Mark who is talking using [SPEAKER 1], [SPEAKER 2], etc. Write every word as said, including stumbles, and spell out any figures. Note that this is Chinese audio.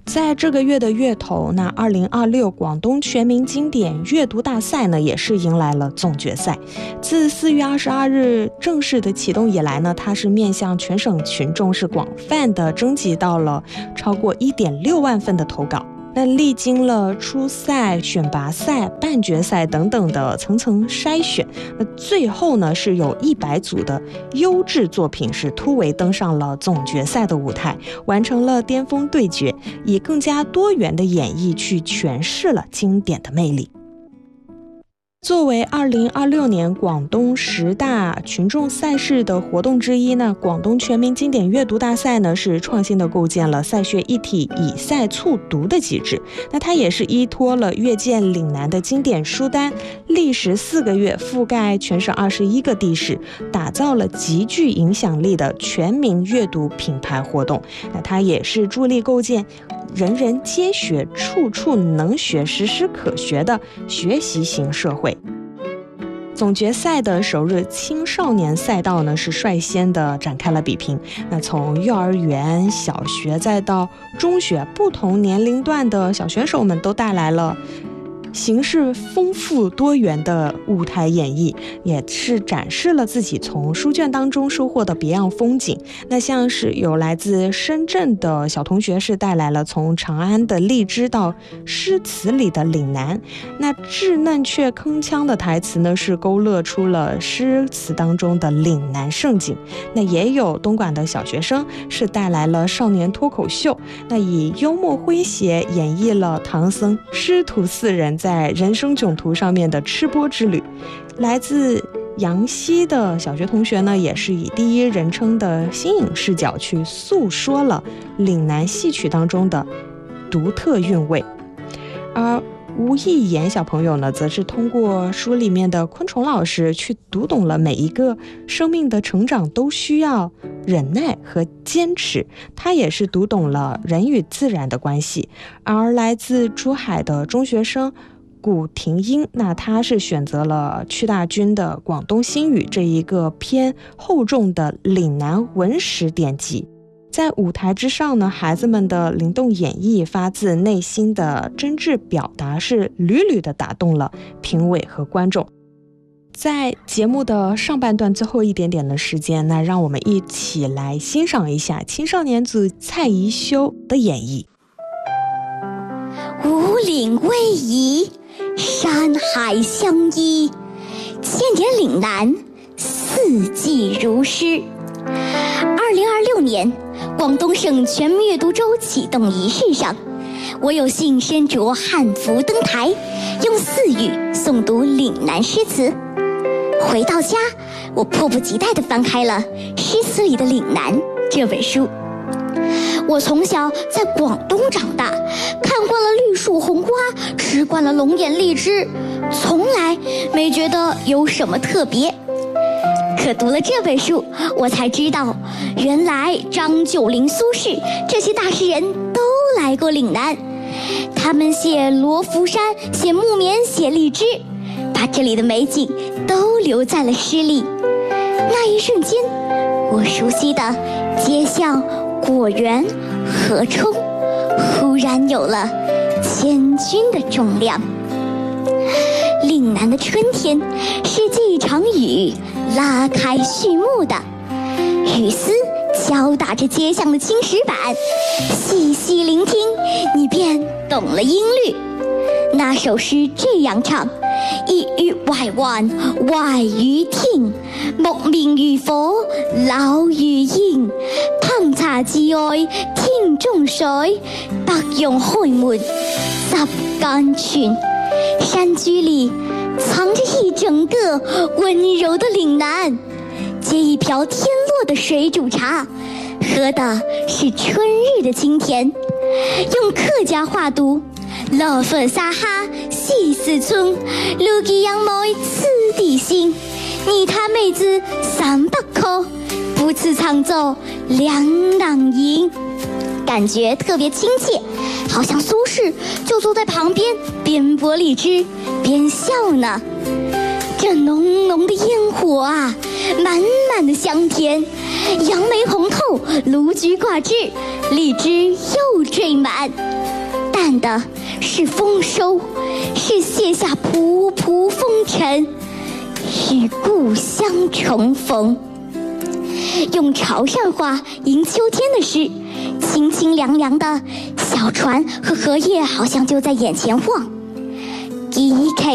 [SPEAKER 1] 在这个月的月头，那二零二六广东全民经典阅读大赛呢，也是迎来了总决赛。自四月二十二日正式的启动以来呢，它是面向全省群众是广泛的征集到了超过一点六万份的投稿。那历经了初赛、选拔赛、半决赛等等的层层筛选，那最后呢是有一百组的优质作品是突围登上了总决赛的舞台，完成了巅峰对决，以更加多元的演绎去诠释了经典的魅力。作为二零二六年广东十大群众赛事的活动之一呢，广东全民经典阅读大赛呢是创新的构建了赛学一体以赛促读的机制。那它也是依托了阅见岭南的经典书单，历时四个月，覆盖全省二十一个地市，打造了极具影响力的全民阅读品牌活动。那它也是助力构建人人皆学、处处能学、时时可学的学习型社会。总决赛的首日青少年赛道呢，是率先的展开了比拼。那从幼儿园、小学再到中学，不同年龄段的小选手们都带来了形式丰富多元的舞台演绎，也是展示了自己从书卷当中收获的别样风景。那像是有来自深圳的小同学是带来了从长安的荔枝到诗词里的岭南，那稚嫩却铿锵的台词呢是勾勒出了诗词当中的岭南盛景。那也有东莞的小学生是带来了少年脱口秀，那以幽默诙谐演绎了唐僧师徒四人在人生囧途上面的吃播之旅。来自阳西的小学同学呢，也是以第一人称的新颖视角去诉说了岭南戏曲当中的独特韵味。而吴义言小朋友呢，则是通过书里面的昆虫老师去读懂了每一个生命的成长都需要忍耐和坚持，他也是读懂了人与自然的关系。而来自珠海的中学生古婷英，那他是选择了屈大均的《广东新语》这一个偏厚重的岭南文史典籍。在舞台之上呢，孩子们的灵动演绎、发自内心的真挚表达是屡屡的打动了评委和观众。在节目的上半段最后一点点的时间，那让我们一起来欣赏一下青少年组蔡宜修的演绎。
[SPEAKER 2] 五岭逶迤，山海相依，千年岭南，四季如诗。二零二六年广东省全民阅读周启动仪式上，我有幸身着汉服登台，用四语诵读岭南诗词。回到家，我迫不及待地翻开了《诗词里的岭南》这本书。我从小在广东长大，看惯了绿树红花，吃惯了龙眼荔枝，从来没觉得有什么特别。可读了这本书，我才知道，原来张九龄、苏轼这些大诗人都来过岭南。他们写罗浮山，写木棉，写荔枝，把这里的美景都留在了诗里。那一瞬间，我熟悉的街巷、果园、河冲，忽然有了千钧的重量。岭南的春天是借一场雨拉开序幕的，雨丝敲打着街巷的青石板，细细聆听，你便懂了音律。那首诗这样唱：一月懷還懷與天，木棉如火燎如煙，烹茶自愛天中水，白楊開門十間泉。山居里藏着一整个温柔的岭南，接一瓢天落的水煮茶，喝的是春日的清甜。用客家话读：落佛沙哈西四村，路基杨梅此地心，你他妹子三百颗，不辞长走两囊银。感觉特别亲切，好像苏轼就坐在旁边边剥荔枝边笑呢。这浓浓的烟火啊，满满的香甜，杨梅红透，卢菊挂枝， 荔枝又缀满，淡的是丰收，是卸下仆仆风尘，与故乡重逢。用潮汕话迎秋天的诗，清清凉凉的小船和荷叶好像就在眼前晃。一开